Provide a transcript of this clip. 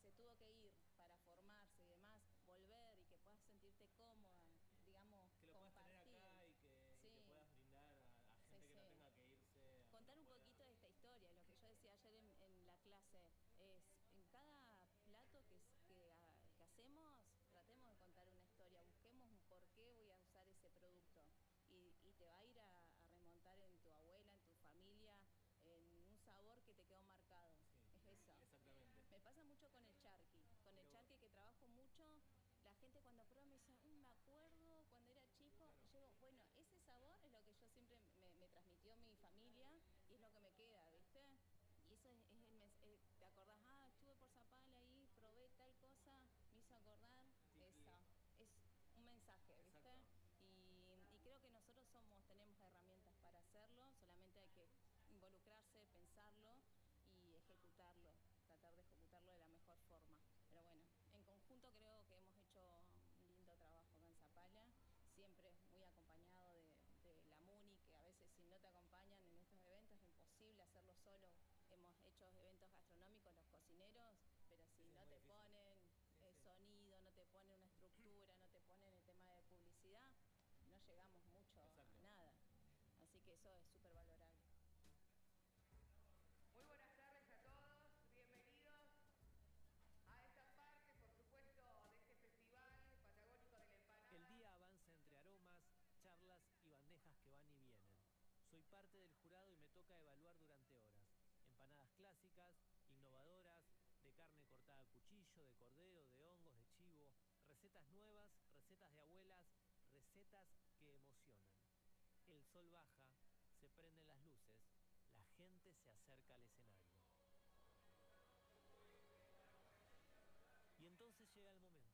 se tuvo que ir para formarse y demás, volver y que puedas sentirte cómoda, digamos, que lo puedas tener compartir. acá y que, Sí. y que puedas brindar a gente Sí, que no sí. tenga que irse. Contar no un pueda. poquito de esta historia, lo que yo decía ayer en la clase, es en cada plato que hacemos, tratemos de contar una historia, busquemos un por qué voy a usar ese producto y te va a ir a remontar en tu abuela, en tu familia, en un sabor que te quedó marcado. Sí, Es eso. exactamente. Me pasa mucho con el charqui. Con el charqui que trabajo mucho, la gente cuando prueba me dice, me acuerdo cuando era chico. Claro. Y yo digo, bueno, ese sabor es lo que yo siempre me transmitió mi familia y es lo que me queda, ¿viste? Y eso te acordás, estuve por Zapala ahí, probé tal cosa, me hizo acordar. Tiki. Esa. Es un mensaje, ¿viste? Exacto. Y creo que nosotros tenemos herramientas para hacerlo, solamente hay que involucrarse, pensarlo y ejecutarlo, tratar de ejecutarlo de la mejor forma. Pero bueno, en conjunto creo que hemos hecho un lindo trabajo acá en Zapala, siempre muy acompañado de la MUNI, que a veces si no te acompañan en estos eventos es imposible hacerlo solo. Hemos hecho eventos gastronómicos los cocineros, pero si Sí, no muy te difícil. ponen Sí. sonido, no te ponen una estructura, no te ponen el tema de publicidad, no llegamos mucho Exacto. a nada. Así que eso es súper valorable. Muy buenas tardes a todos, bienvenidos a esta parte, por supuesto, de este festival patagónico de la empanada. El día avanza entre aromas, charlas y bandejas que van y vienen. Soy parte del jurado y me toca evaluar durante horas. Empanadas clásicas, innovadoras, de carne cortada a cuchillo, de cordero, de hongos, de chivo, recetas nuevas, recetas de abuelas, recetas que emocionan. El sol baja, se prenden las luces, la gente se acerca al escenario. Y entonces llega el momento.